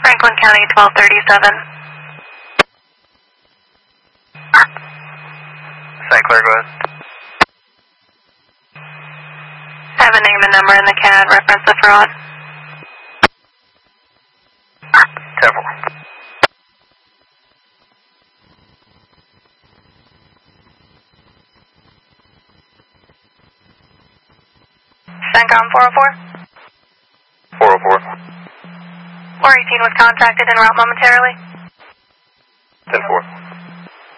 Franklin County 1237. St. Clair, go ahead. Have a name and number in the CAD, reference the fraud. 10-4. CENTCOM 404. 404. 418 was contacted en route momentarily. 10-4.